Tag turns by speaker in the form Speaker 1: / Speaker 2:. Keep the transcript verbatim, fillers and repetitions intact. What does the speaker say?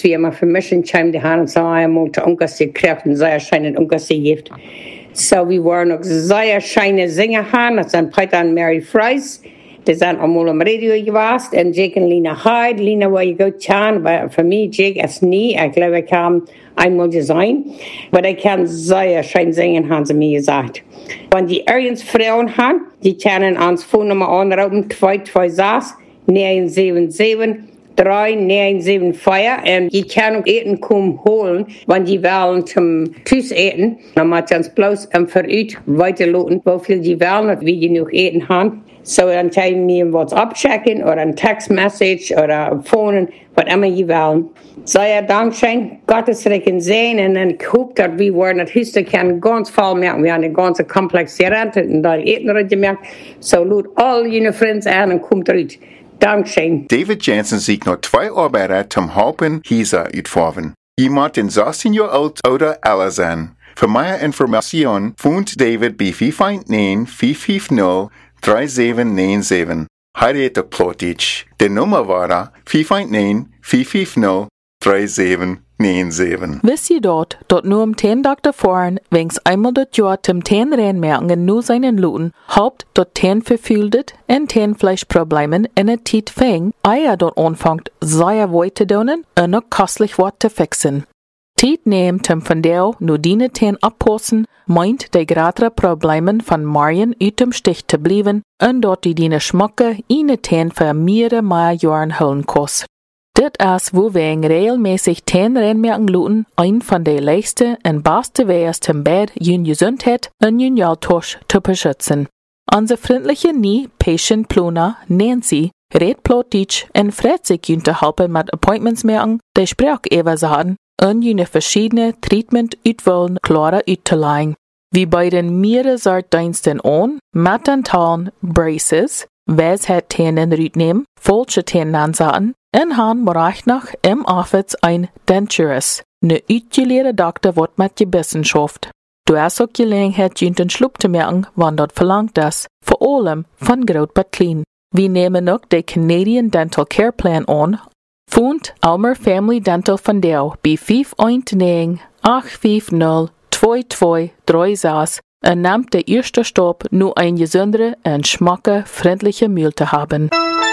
Speaker 1: zweimal für mich in Cham die Hand so einmal zu Onkel sie kriegt und sehr schönen Onkel sie gibt. So wir waren noch sehr schöne Sänger haben, das sind Peter und Mary Fries. Die sind einmal am Radio gewesen, und Jake und Lina Hyde. Lina war ja gut kann, aber für mich, Jake ist nie. Ich glaube, ich kann einmal sein. Aber ich kann sehr schön singen, haben sie mir gesagt. Wenn die übrigens Frauen haben, die können uns Phone-Nummer anrufen, zwei zwei sechs neun sieben sieben drei neun sieben vier. Und die können auch Eten kommen holen, wenn die wollen zum Tisch eten. Dann muss ich uns bloß um für euch weiterlassen, wie viel die wollen und wie die noch Eten haben. So dann können wir ein WhatsApp checken oder ein Textmessage oder Phone, was immer ihr wollen. Sehr Dankeschön, Gottes Regen sehen und dann ich hoffe, dass wir wollen, das Hüste kann ganz voll merken. Wir haben eine ganze komplexe Rente und da eten wir gemerkt. So lud all jene Freunde an und kommt raus. Dankeschön.
Speaker 2: David Jensen sieht noch zwei Arbeiter zum Helpen Hisa utfahren. Jemand in sechzehn Jahre alt oder älter sein. Für mehr Informationen findet David bei vier fünf neun vier fünf null drei sieben neun sieben. Harriet Plotich. Die Nummer war vier fünf neun vier fünf null drei sieben neun sieben.
Speaker 3: Wisst ihr dort, dort nur um ten Tag davor, wenns einmal dort Jahr zum ten Rennmerken nur seinen Luten, haupt dort ten verfühltet und ten Fleischproblemen in der Tiet fäng, eier dort anfangt, sehr weit zu donen und noch kostlich wat zu fixen. Tiet nehmt hem von der nur die ten abposten, meint die größere Problemen von Marion uit dem Stich zu blieben und dort die dine Schmacke ine ten für mehrere mehr Jahren holen kost. Dit is wo wir regelmäßig ten Rennmerken luten, ein von der leichsten und besten Wege zum Bett, jün Gesundheit und jün Jaltosch zu beschützen. Unsere freundliche nie Patient Pluna, Nancy, Red Plotich und freut sich jün zu helfen mit Appointments merken, die Sprach ever sagen, und jüne verschiedene Treatment utwollen klarer utzulegen. Wie bei den mehreren Sortdiensten an, Matantalen, Braces, Wes het Tänen rütnehmen, falsche Tänen ansahen, und han moracht noch im Office ein Denturist, ne utgelehrte Doktor, wat mit Gebissen schafft. Du hast auch Gelegenheit, jünt den Schlupp zu merken, wann dort verlangt das, vor allem von Groot bis Klein. Wir nehmen noch den Canadian Dental Care Plan an, Fund Almer Family Dental von der bei fünf eins neun acht fünf null zwei zwei drei sechs und nimmt der erste Stopp nur ein gesündere und schmacke freundliche Mehl zu haben.